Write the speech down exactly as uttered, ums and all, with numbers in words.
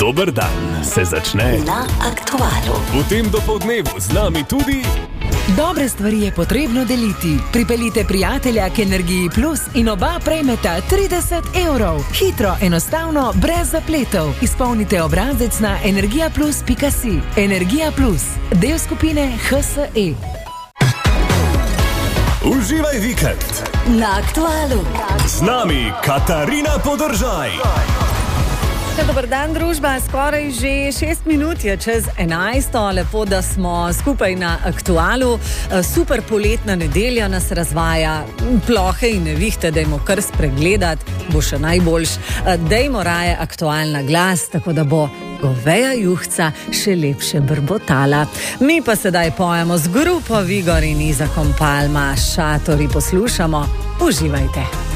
Dober dan se začne na Aktualu. V tem dopoldnevu z nami tudi... Dobre stvari je potrebno deliti. Pripeljite prijatelja k Energiji Plus in oba prejmeta trideset evrov. Hitro, enostavno, brez zapletov. Izpolnite obrazec na energija plus pika si. Energija Plus, del skupine H S E. Uživaj vikend Na Aktualu. z nami Katarina Podržaj. Dobar dan, družba. Skoraj že šest minut je čez enajsto. Lepo, da smo skupaj na Aktualu. Super poletna nedelja nas razvaja. Plohe in nevihte dajmo kar spregledati, bo še najboljš. Dajmo raje aktualna glas, tako da bo goveja juhca še lepše brbotala. Mi pa sedaj pojemo z grupo Vigor in Izakom Palma. Šatori poslušamo. Uživajte.